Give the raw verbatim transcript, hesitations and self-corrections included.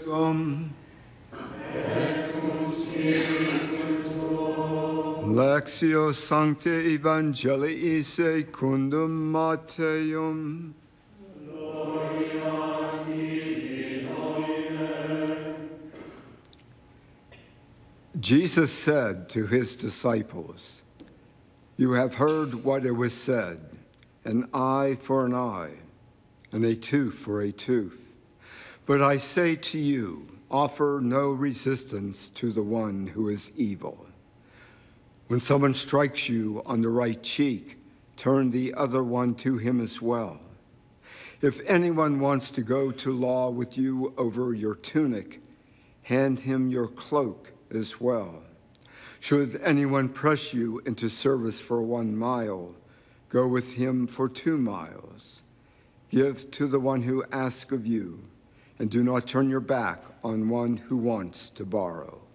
vobiscum. Lectio Sancte Evangelii secundum Matteum. Jesus said to his disciples, "You have heard what it was said, an eye for an eye, and a tooth for a tooth. But I say to you, offer no resistance to the one who is evil. When someone strikes you on the right cheek, turn the other one to him as well. If anyone wants to go to law with you over your tunic, hand him your cloak as well. Should anyone press you into service for one mile, go with him for two miles. Give to the one who asks of you, and do not turn your back on one who wants to borrow."